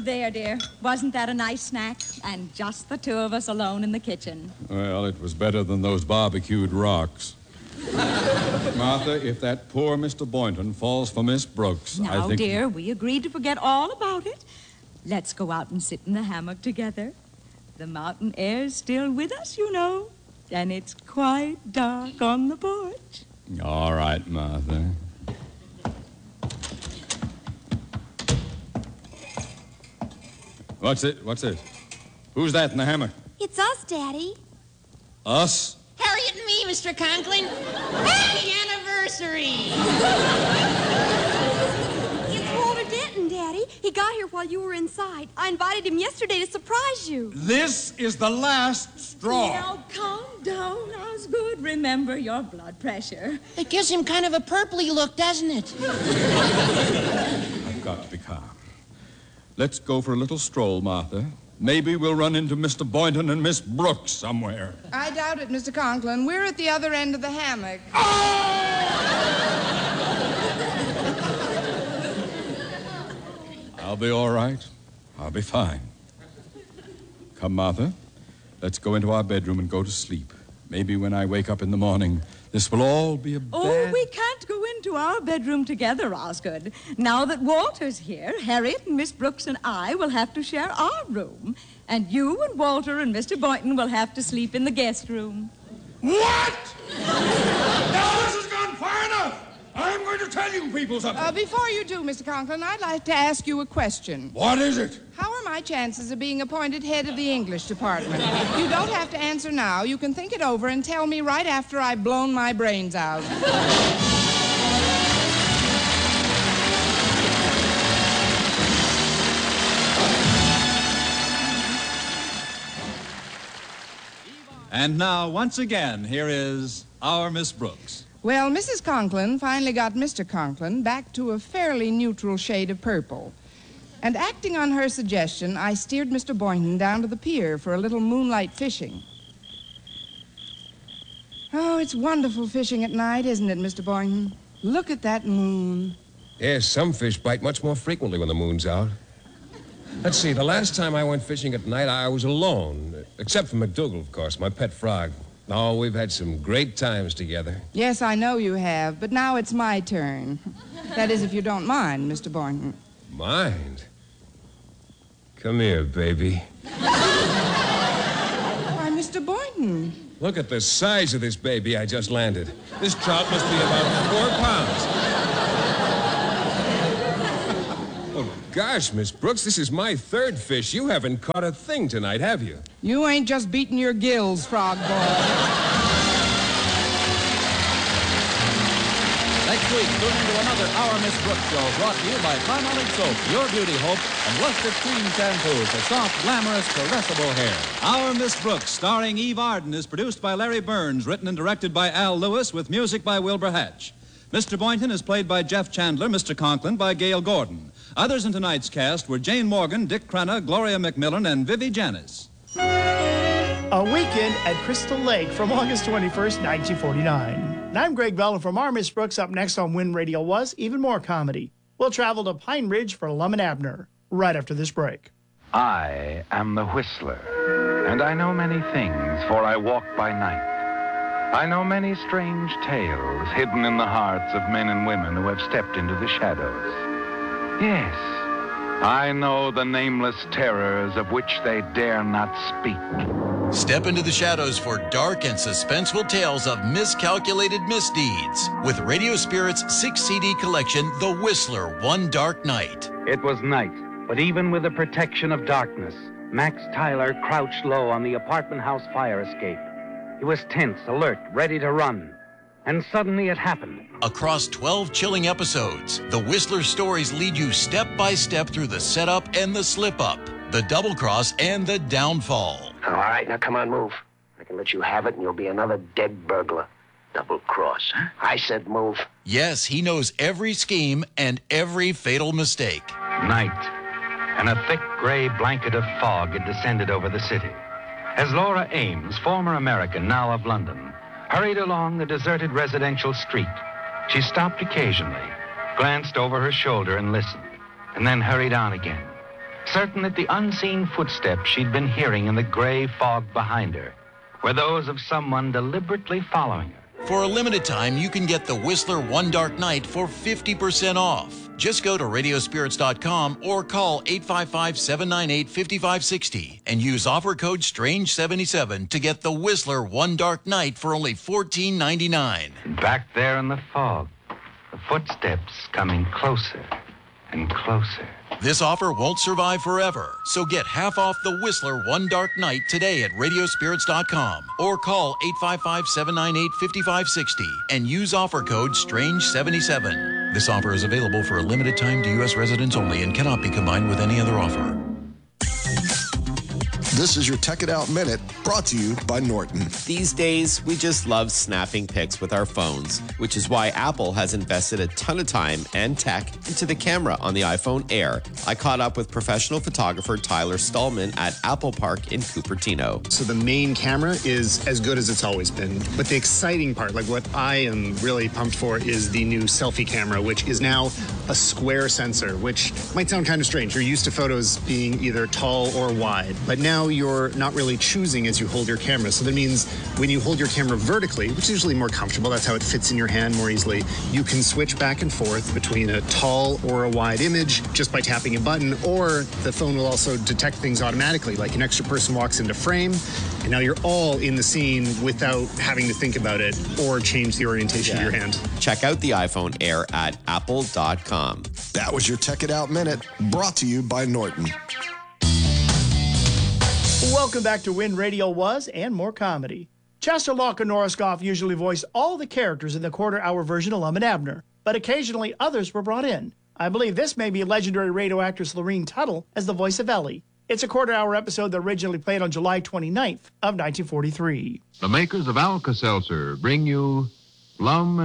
There, dear. Wasn't that a nice snack? And just the two of us alone in the kitchen. Well, it was better than those barbecued rocks. Martha, if that poor Mr. Boynton falls for Miss Brooks, now, I think... dear, we agreed to forget all about it. Let's go out and sit in the hammock together. The mountain air's still with us, you know. And it's quite dark on the porch. All right, Martha. What's it? What's it? Who's that in the hammock? It's us, Daddy. Us? Harriet and me, Mr. Conklin. Happy anniversary! It's Walter Denton, Daddy. He got here while you were inside. I invited him yesterday to surprise you. This is the last straw. Now, calm down, Osgood. Remember your blood pressure. It gives him kind of a purpley look, doesn't it? I've got to be calm. Let's go for a little stroll, Martha. Maybe we'll run into Mr. Boynton and Miss Brooks somewhere. I doubt it, Mr. Conklin. We're at the other end of the hammock. I'll be all right. I'll be fine. Come, Martha. Let's go into our bedroom and go to sleep. Maybe when I wake up in the morning, this will all be a bad... Oh, we can't go into our bedroom together, Osgood. Now that Walter's here, Harriet and Miss Brooks and I will have to share our room. And you and Walter and Mr. Boynton will have to sleep in the guest room. What? Now this has gone far enough! I'm going to tell you people something. Before you do, Mr. Conklin, I'd like to ask you a question. What is it? How are my chances of being appointed head of the English department? You don't have to answer now. You can think it over and tell me right after I've blown my brains out. And now, once again, here is our Miss Brooks. Well, Mrs. Conklin finally got Mr. Conklin back to a fairly neutral shade of purple. And acting on her suggestion, I steered Mr. Boynton down to the pier for a little moonlight fishing. Oh, it's wonderful fishing at night, isn't it, Mr. Boynton? Look at that moon. Yes, some fish bite much more frequently when the moon's out. Let's see, the last time I went fishing at night, I was alone. Except for McDougal, of course, my pet frog. Oh, we've had some great times together. Yes, I know you have, but now it's my turn. That is, if you don't mind, Mr. Boynton. Mind? Come here, baby. Why, Mr. Boynton. Look at the size of this baby I just landed. This trout must be about 4 pounds. Oh, gosh, Miss Brooks, this is my third fish. You haven't caught a thing tonight, have you? You ain't just beating your gills, frog boy. Next week, tune into another Our Miss Brooks show brought to you by Palmolive Soap, Your Beauty Hope, and Luster Cream Shampoo for soft, glamorous, caressable hair. Our Miss Brooks, starring Eve Arden, is produced by Larry Burns, written and directed by Al Lewis, with music by Wilbur Hatch. Mr. Boynton is played by Jeff Chandler, Mr. Conklin by Gail Gordon. Others in tonight's cast were Jane Morgan, Dick Crenna, Gloria McMillan, and Vivi Janis. A Weekend at Crystal Lake from August 21st, 1949. And I'm Greg Bell, and from our Miss Brooks, up next on Win Radio was even more comedy. We'll travel to Pine Ridge for Lum and Abner right after this break. I am the Whistler, and I know many things, for I walk by night. I know many strange tales hidden in the hearts of men and women who have stepped into the shadows. Yes, I know the nameless terrors of which they dare not speak. Step into the shadows for dark and suspenseful tales of miscalculated misdeeds with Radio Spirit's 6-CD collection, The Whistler, One Dark Night. It was night, but even with the protection of darkness, Max Tyler crouched low on the apartment house fire escape. He was tense, alert, ready to run. And suddenly it happened. Across 12 chilling episodes, The Whistler stories lead you step by step through the setup and the slip-up, the double cross and the downfall. All right, now come on, move. I can let you have it and you'll be another dead burglar. Double cross, huh? I said move. Yes, he knows every scheme and every fatal mistake. Night, and a thick gray blanket of fog had descended over the city. As Laura Ames, former American, now of London, hurried along the deserted residential street, she stopped occasionally, glanced over her shoulder and listened, and then hurried on again. certain that the unseen footsteps she'd been hearing in the gray fog behind her were those of someone deliberately following her. For a limited time, you can get the Whistler One Dark Night for 50% off. Just go to radiospirits.com or call 855-798-5560 and use offer code STRANGE77 to get the Whistler One Dark Night for only $14.99. Back there in the fog, the footsteps coming closer and closer. This offer won't survive forever, so get half off the Whistler One Dark Night today at radiospirits.com or call 855-798-5560 and use offer code STRANGE77. This offer is available for a limited time to U.S. residents only and cannot be combined with any other offer. This is your Tech It Out Minute, brought to you by Norton. These days, we just love snapping pics with our phones, which is why Apple has invested a ton of time and tech into the camera on the iPhone Air. I caught up with professional photographer Tyler Stallman at Apple Park in Cupertino. So the main camera is as good as it's always been. But the exciting part, like what I am really pumped for, is the new selfie camera, which is now a square sensor, which might sound kind of strange. You're used to photos being either tall or wide, but now you're not really choosing as you hold your camera. So that means when you hold your camera vertically, which is usually more comfortable, that's how it fits in your hand more easily, you can switch back and forth between a tall or a wide image just by tapping a button, or the phone will also detect things automatically, like an extra person walks into frame, and now you're all in the scene without having to think about it or change the orientation of your hand. Check out the iPhone Air at apple.com. That was your Tech It Out Minute, brought to you by Norton. Welcome back to When Radio Was and More Comedy. Chester Locke and Norris Goff usually voice all the characters in the quarter-hour version of Lum and Abner, but occasionally others were brought in. I believe this may be legendary radio actress Lorene Tuttle as the voice of Ellie. It's a quarter-hour episode that originally played on July 29th of 1943. The makers of Alka-Seltzer bring you Lum